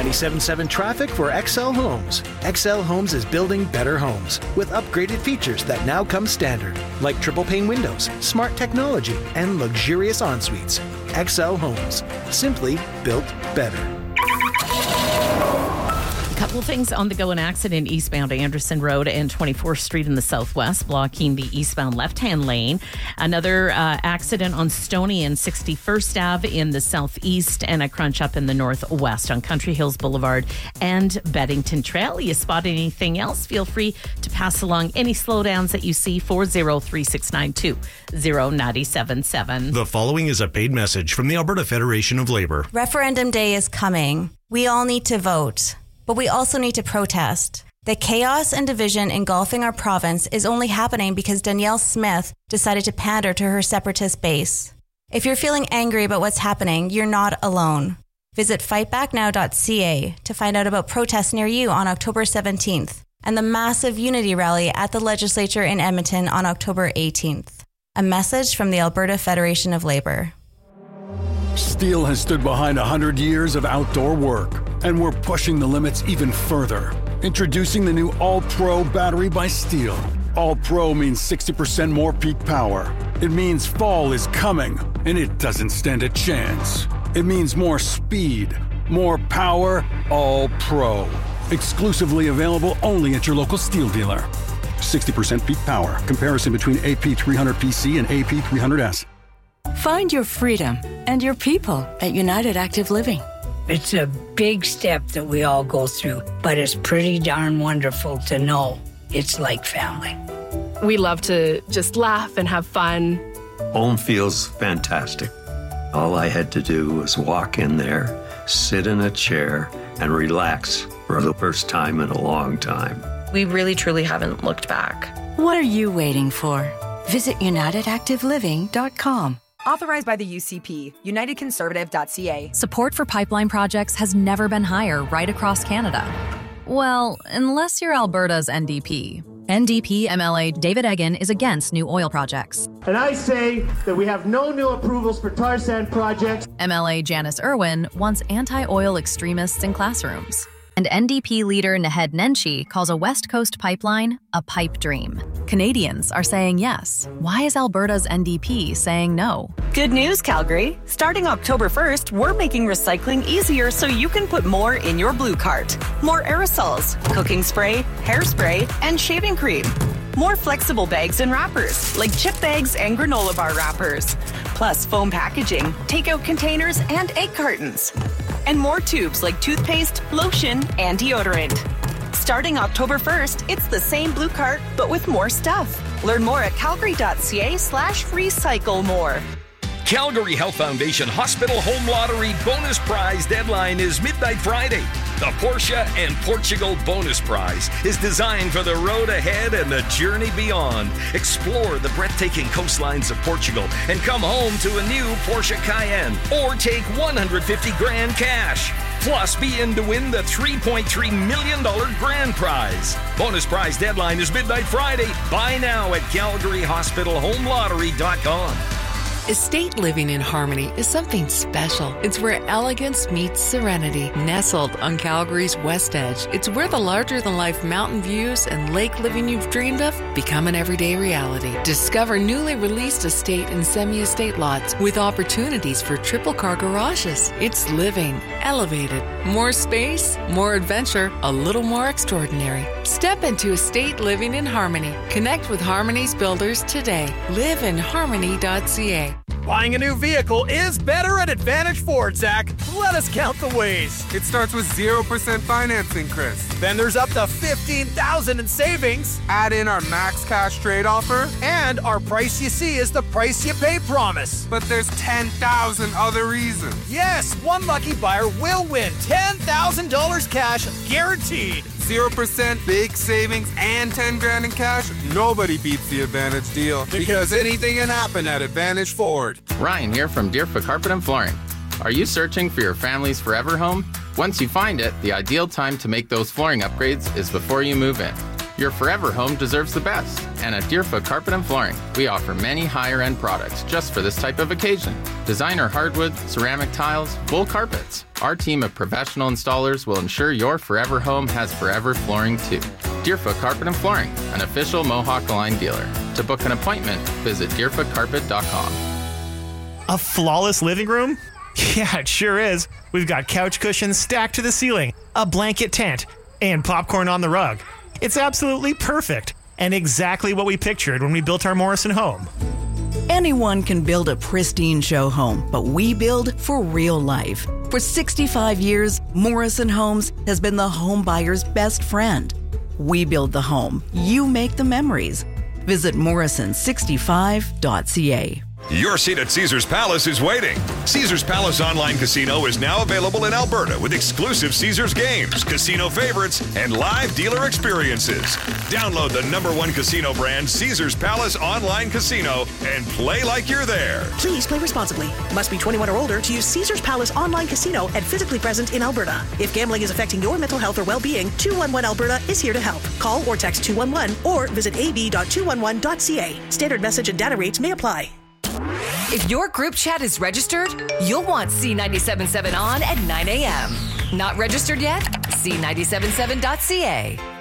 97.7 traffic for XL Homes. XL Homes is building better homes with upgraded features that now come standard, like triple pane windows, smart technology, and luxurious en-suites. XL Homes. Simply built better. A couple things on the go: an accident eastbound Anderson Road and 24th Street in the southwest, blocking the eastbound left-hand lane. Another accident on Stoney and 61st Ave in the southeast, and a crunch up in the northwest on Country Hills Boulevard and Beddington Trail. You spot anything else, feel free to pass along any slowdowns that you see. 403-692-0977. The following is a paid message from the Alberta Federation of Labor. Referendum day is coming. We all need to vote. But we also need to protest. The chaos and division engulfing our province is only happening because Danielle Smith decided to pander to her separatist base. If you're feeling angry about what's happening, you're not alone. Visit fightbacknow.ca to find out about protests near you on October 17th and the massive unity rally at the legislature in Edmonton on October 18th. A message from the Alberta Federation of Labor. Steel has stood behind 100 years of outdoor work, and we're pushing the limits even further. Introducing the new All-Pro battery by Steel. All-Pro means 60% more peak power. It means fall is coming, and it doesn't stand a chance. It means more speed, more power, All-Pro. Exclusively available only at your local Steel dealer. 60% peak power. Comparison between AP300PC and AP300S. Find your freedom and your people at United Active Living. It's a big step that we all go through, but it's pretty darn wonderful to know it's like family. We love to just laugh and have fun. Home feels fantastic. All I had to do was walk in there, sit in a chair, and relax for the first time in a long time. We really, truly haven't looked back. What are you waiting for? Visit UnitedActiveLiving.com. Authorized by the UCP, UnitedConservative.ca. Support for pipeline projects has never been higher right across Canada. Well, unless you're Alberta's NDP. NDP MLA David Eggen is against new oil projects. And I say that we have no new approvals for tar sand projects. MLA Janice Irwin wants anti-oil extremists in classrooms. And NDP leader Naheed Nenshi calls a West Coast pipeline a pipe dream. Canadians are saying yes. Why is Alberta's NDP saying no? Good news, Calgary. Starting October 1st, we're making recycling easier so you can put more in your blue cart. More aerosols, cooking spray, hairspray, and shaving cream. More flexible bags and wrappers, like chip bags and granola bar wrappers. Plus foam packaging, takeout containers, and egg cartons. And more tubes like toothpaste, lotion, and deodorant. Starting October 1st, it's the same blue cart, but with more stuff. Learn more at calgary.ca/recycle more. Calgary Health Foundation Hospital Home Lottery bonus prize deadline is midnight Friday. The Porsche and Portugal bonus prize is designed for the road ahead and the journey beyond. Explore the breathtaking coastlines of Portugal and come home to a new Porsche Cayenne or take $150,000 cash. Plus, be in to win the $3.3 million grand prize. Bonus prize deadline is midnight Friday. Buy now at CalgaryHospitalHomeLottery.com. Estate living in Harmony is something special. It's where elegance meets serenity. Nestled on Calgary's west edge, it's where the larger-than-life mountain views and lake living you've dreamed of become an everyday reality. Discover newly released estate and semi-estate lots with opportunities for triple-car garages. It's living, elevated, more space, more adventure, a little more extraordinary. Step into estate living in Harmony. Connect with Harmony's builders today. liveinharmony.ca. Buying a new vehicle is better at Advantage Ford, Zach. Let us count the ways. It starts with 0% financing, Chris. Then there's up to $15,000 in savings. Add in our max cash trade offer. And our price you see is the price you pay promise. But there's 10,000 other reasons. Yes, one lucky buyer will win $10,000 cash guaranteed. 0% big savings and $10,000 in cash. Nobody beats the Advantage deal because anything can happen at Advantage Ford. Ryan here from Deerfoot Carpet and Flooring. Are you searching for your family's forever home? Once you find it, the ideal time to make those flooring upgrades is before you move in. Your forever home deserves the best, and at Deerfoot Carpet and Flooring, we offer many higher-end products just for this type of occasion. Designer hardwood, ceramic tiles, wool carpets. Our team of professional installers will ensure your forever home has forever flooring too. Deerfoot Carpet and Flooring, an official Mohawk Line dealer. To book an appointment, visit deerfootcarpet.com. A flawless living room? Yeah, it sure is. We've got couch cushions stacked to the ceiling, a blanket tent, and popcorn on the rug. It's absolutely perfect and exactly what we pictured when we built our Morrison home. Anyone can build a pristine show home, but we build for real life. For 65 years, Morrison Homes has been the home buyer's best friend. We build the home. You make the memories. Visit morrison65.ca. Your seat at Caesars Palace is waiting. Caesars Palace Online Casino is now available in Alberta with exclusive Caesars games, casino favorites, and live dealer experiences. Download the #1 casino brand, Caesars Palace Online Casino, and play like you're there. Please play responsibly. Must be 21 or older to use Caesars Palace Online Casino and physically present in Alberta. If gambling is affecting your mental health or well-being, 211 Alberta is here to help. Call or text 211 or visit ab.211.ca. Standard message and data rates may apply. If your group chat is registered, you'll want C97.7 on at 9 a.m. Not registered yet? C977.ca.